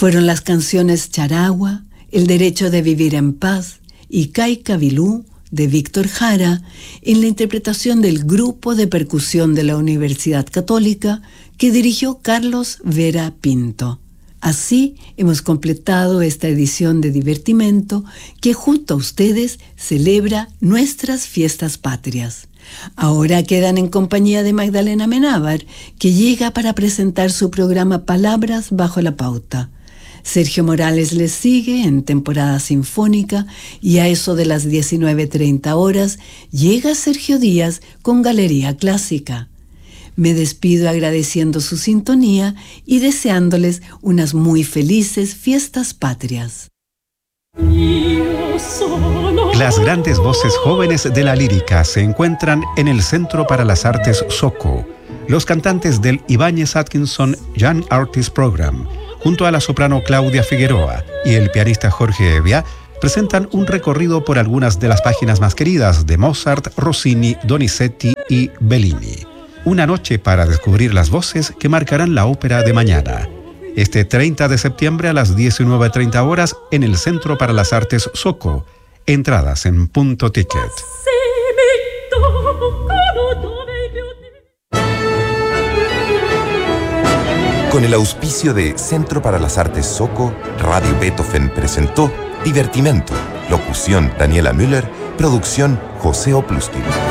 Fueron las canciones Charagua, El derecho de vivir en paz y Caicabilú de Víctor Jara en la interpretación del grupo de percusión de la Universidad Católica que dirigió Carlos Vera Pinto. Así hemos completado esta edición de Divertimento que junto a ustedes celebra nuestras fiestas patrias. Ahora quedan en compañía de Magdalena Amenábar, que llega para presentar su programa Palabras bajo la pauta. Sergio Morales les sigue en temporada sinfónica y a eso de las 19:30 horas llega Sergio Díaz con Galería Clásica. Me despido agradeciendo su sintonía y deseándoles unas muy felices fiestas patrias. Las grandes voces jóvenes de la lírica se encuentran en el Centro para las Artes SOCO. Los cantantes del Ibáñez Atkinson Young Artist Program, junto a la soprano Claudia Figueroa y el pianista Jorge Evia, presentan un recorrido por algunas de las páginas más queridas de Mozart, Rossini, Donizetti y Bellini. Una noche para descubrir las voces que marcarán la ópera de mañana. Este 30 de septiembre a las 19:30 horas en el Centro para las Artes SOCO. Entradas en Punto Ticket. Con el auspicio de Centro para las Artes SOCO, Radio Beethoven presentó Divertimento. Locución Daniela Müller. Producción José Oplustin.